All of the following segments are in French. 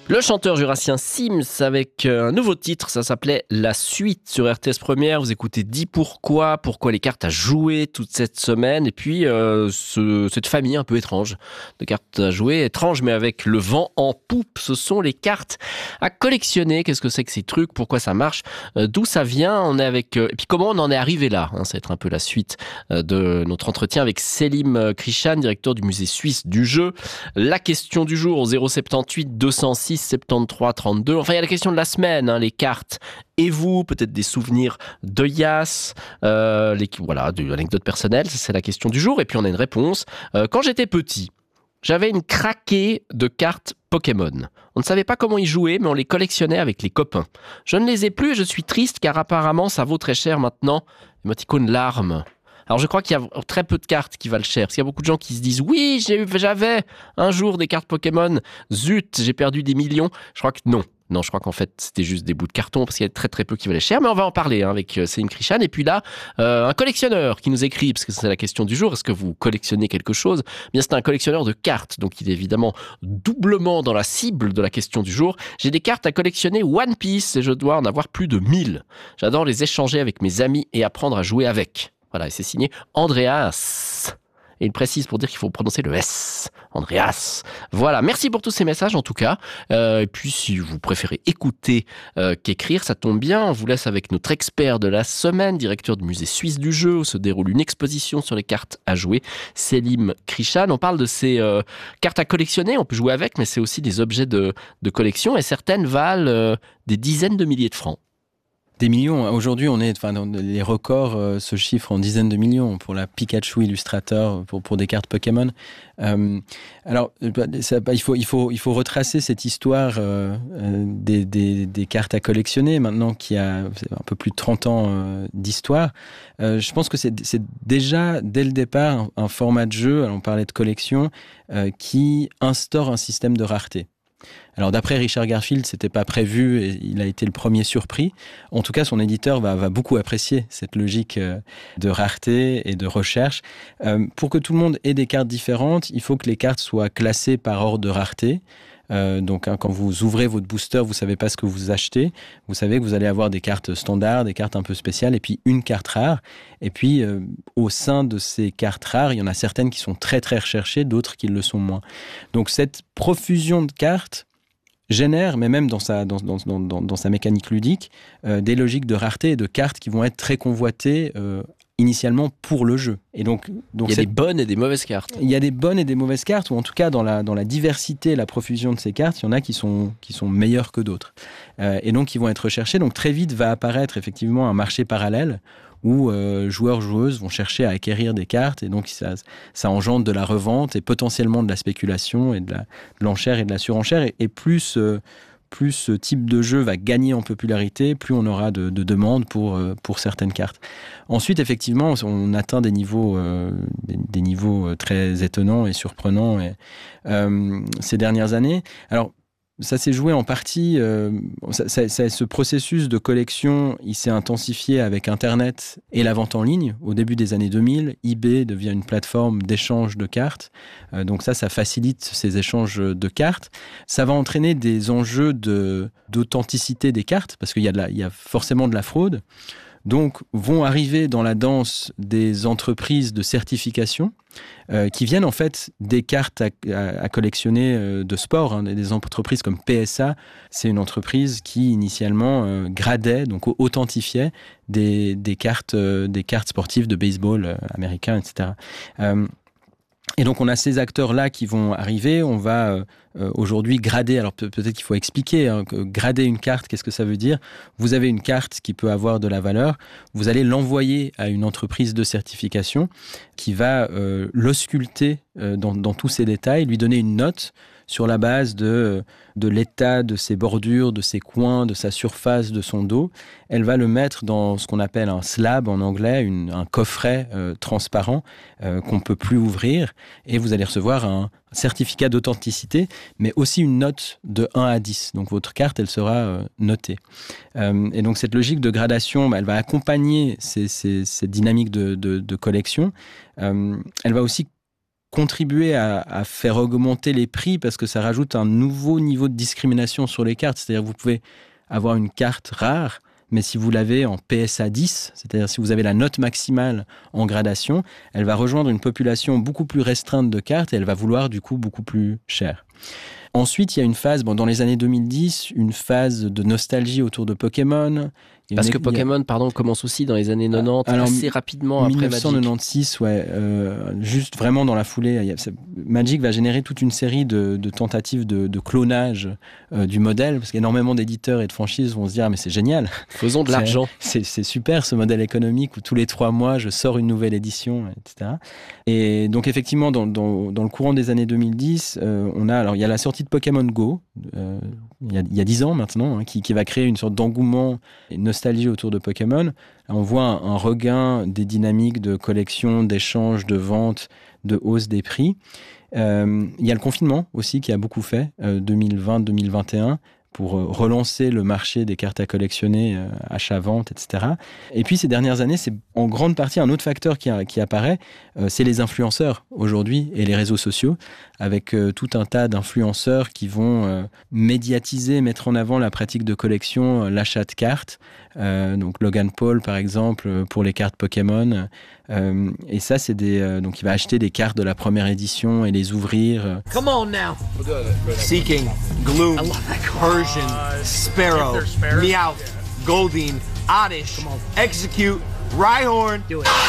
Le chanteur jurassien Sims avec un nouveau titre, ça s'appelait La Suite sur RTS Première. Vous écoutez Dis pourquoi les cartes à jouer toute cette semaine. Et puis cette famille un peu étrange de cartes à jouer, étrange mais avec le vent en poupe. Ce sont les cartes à collectionner. Qu'est-ce que c'est que ces trucs? Pourquoi ça marche? D'où ça vient? On est avec et puis comment on en est arrivé là, hein? Ça va être un peu la suite de notre entretien avec Selim Krishan, directeur du musée suisse du jeu. La question du jour au 078 206 73 32. Enfin, il y a la question de la semaine, hein, les cartes. Et vous, peut-être des souvenirs de Yas, de l'anecdote personnelle, c'est la question du jour. Et puis on a une réponse. Quand j'étais petit, j'avais une craquée de cartes Pokémon. On ne savait pas comment y jouer, mais on les collectionnait avec les copains. Je ne les ai plus et je suis triste car apparemment ça vaut très cher maintenant. Émoticône larmes. Alors je crois qu'il y a très peu de cartes qui valent cher, parce qu'il y a beaucoup de gens qui se disent « Oui, j'avais un jour des cartes Pokémon, zut, j'ai perdu des millions ». Je crois que non. Non, je crois qu'en fait, c'était juste des bouts de carton, parce qu'il y a très très peu qui valaient cher. Mais on va en parler avec Selim Krishan. Et puis là, un collectionneur qui nous écrit, parce que c'est la question du jour, est-ce que vous collectionnez quelque chose? Eh bien, c'est un collectionneur de cartes, donc il est évidemment doublement dans la cible de la question du jour. J'ai des cartes à collectionner One Piece, et je dois en avoir plus de 1000. J'adore les échanger avec mes amis et apprendre à jouer avec. Voilà, et c'est signé Andreas. Et il précise pour dire qu'il faut prononcer le S. Andreas. Voilà, merci pour tous ces messages en tout cas. Et puis si vous préférez écouter qu'écrire, ça tombe bien. On vous laisse avec notre expert de la semaine, directeur du musée suisse du jeu, où se déroule une exposition sur les cartes à jouer, Selim Krishan. On parle de ces cartes à collectionner, on peut jouer avec, mais c'est aussi des objets de collection et certaines valent des dizaines de milliers de francs. Des millions. Aujourd'hui, les records se chiffrent en dizaines de millions pour la Pikachu Illustrator, pour des cartes Pokémon. Il faut retracer cette histoire des cartes à collectionner, maintenant qu'il y a un peu plus de 30 ans d'histoire. Je pense que c'est déjà, dès le départ, un format de jeu, on parlait de collection, qui instaure un système de rareté. Alors d'après Richard Garfield, c'était pas prévu et il a été le premier surpris. En tout cas, son éditeur va beaucoup apprécier cette logique de rareté et de recherche. Pour que tout le monde ait des cartes différentes, il faut que les cartes soient classées par ordre de rareté. Quand vous ouvrez votre booster, vous savez pas ce que vous achetez. Vous savez que vous allez avoir des cartes standards, des cartes un peu spéciales, et puis une carte rare. Et puis, au sein de ces cartes rares, il y en a certaines qui sont très très recherchées, d'autres qui le sont moins. Donc cette profusion de cartes génère, mais même dans sa mécanique ludique, des logiques de rareté et de cartes qui vont être très convoitées initialement pour le jeu. Et donc il y a des bonnes et des mauvaises cartes. Il y a des bonnes et des mauvaises cartes, ou en tout cas dans la diversité et la profusion de ces cartes, il y en a qui sont meilleures que d'autres. Et donc qui vont être recherchées. Donc très vite va apparaître effectivement un marché parallèle où joueurs, joueuses vont chercher à acquérir des cartes, et donc ça engendre de la revente et potentiellement de la spéculation et de l'enchère et de la surenchère. Et plus ce type de jeu va gagner en popularité, plus on aura de demandes pour certaines cartes. Ensuite, effectivement, on atteint des niveaux très étonnants et surprenants ces dernières années. Alors, ça s'est joué en partie, ce processus de collection, il s'est intensifié avec Internet et la vente en ligne. Au début des années 2000, eBay devient une plateforme d'échange de cartes. Donc ça facilite ces échanges de cartes. Ça va entraîner des enjeux d'authenticité des cartes, parce qu'il y a forcément de la fraude. Donc, vont arriver dans la danse des entreprises de certification qui viennent en fait des cartes à collectionner de sport. Hein, des entreprises comme PSA, c'est une entreprise qui initialement gradait, donc authentifiait des cartes sportives de baseball américain, etc. Et donc, on a ces acteurs-là qui vont arriver. On va aujourd'hui grader. Alors, peut-être qu'il faut expliquer. Hein, grader une carte, qu'est-ce que ça veut dire? Vous avez une carte qui peut avoir de la valeur. Vous allez l'envoyer à une entreprise de certification qui va l'ausculter dans tous ses détails, lui donner une note sur la base de l'état de ses bordures, de ses coins, de sa surface, de son dos. Elle va le mettre dans ce qu'on appelle un slab en anglais, un coffret transparent qu'on ne peut plus ouvrir. Et vous allez recevoir un certificat d'authenticité, mais aussi une note de 1 à 10. Donc votre carte, elle sera notée. Et donc cette logique de gradation, elle va accompagner cette dynamique de collection. Elle va aussi contribuer à faire augmenter les prix parce que ça rajoute un nouveau niveau de discrimination sur les cartes. C'est-à-dire que vous pouvez avoir une carte rare, mais si vous l'avez en PSA 10, c'est-à-dire si vous avez la note maximale en gradation, elle va rejoindre une population beaucoup plus restreinte de cartes et elle va vouloir du coup beaucoup plus cher. Ensuite, il y a une phase, dans les années 2010, une phase de nostalgie autour de Pokémon. Parce que Pokémon, commence aussi dans les années 90, assez rapidement après Magic. 1996, juste vraiment dans la foulée. Magic va générer toute une série de tentatives de clonage du modèle, parce qu'énormément d'éditeurs et de franchises vont se dire « mais c'est génial !» Faisons de l'argent. C'est super ce modèle économique où tous les 3 mois, je sors une nouvelle édition, etc. Et donc effectivement, dans le courant des années 2010, il y a la sortie de Pokémon Go, il y a 10 ans maintenant, qui va créer une sorte d'engouement et nostalgie autour de Pokémon. Là, on voit un regain des dynamiques de collection, d'échange, de vente, de hausse des prix. Il y a le confinement aussi qui a beaucoup fait, 2020-2021, pour relancer le marché des cartes à collectionner, achat-vente, etc. Et puis ces dernières années, c'est en grande partie un autre facteur qui apparaît, c'est les influenceurs aujourd'hui et les réseaux sociaux, avec tout un tas d'influenceurs qui vont médiatiser, mettre en avant la pratique de collection, l'achat de cartes. Donc Logan Paul, par exemple, pour les cartes Pokémon. Et ça, c'est donc il va acheter des cartes de la première édition et les ouvrir. Come on now. Seeking, Gloom, Persian, Sparrow, Meowth, Goldeen, Oddish, Execute, Rhyhorn.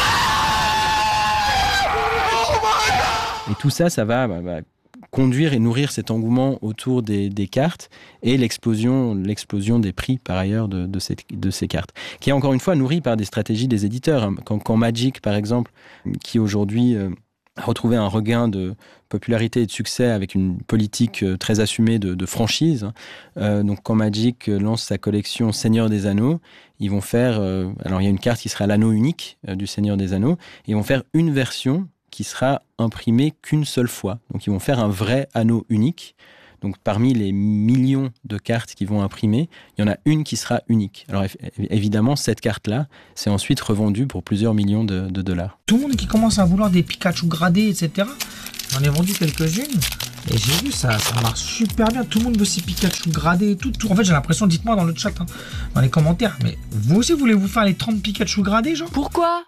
Et tout ça, ça va conduire et nourrir cet engouement autour des cartes et l'explosion des prix par ailleurs de ces cartes, qui est encore une fois nourrie par des stratégies des éditeurs. Quand Magic, par exemple, qui aujourd'hui a retrouvé un regain de popularité et de succès avec une politique très assumée de franchise, donc quand Magic lance sa collection Seigneur des Anneaux, ils vont faire, alors il y a une carte qui sera l'anneau unique du Seigneur des Anneaux, et ils vont faire une version qui sera imprimé qu'une seule fois. Donc ils vont faire un vrai anneau unique. Donc parmi les millions de cartes qu'ils vont imprimer, il y en a une qui sera unique. Alors évidemment, cette carte-là, c'est ensuite revendue pour plusieurs millions de dollars. Tout le monde qui commence à vouloir des Pikachu gradés, etc. J'en ai vendu quelques-unes. Et j'ai vu, ça marche super bien. Tout le monde veut ses Pikachu gradés et tout. En fait, j'ai l'impression, dites-moi dans le chat, dans les commentaires, mais vous aussi, voulez-vous faire les 30 Pikachu gradés, genre ? Pourquoi ?